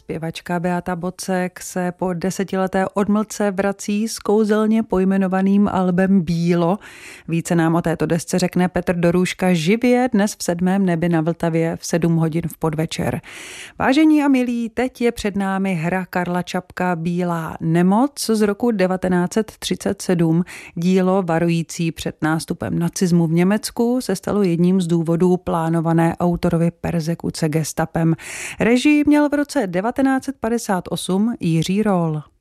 Zpěvačka Beata Bocek se po 10leté odmlce vrací s kouzelně pojmenovaným albem Bílo. Více nám o této desce řekne Petr Dorůška živě dnes v 7. nebi na Vltavě v 7 hodin v podvečer. Vážení a milí, teď je před námi hra Karla Čapka Bílá nemoc z roku 1937. Dílo varující před nástupem nacismu v Německu se stalo jedním z důvodů plánované autorovy perzekuce gestapem. Režii měl v roce 1958 Jiří Roll.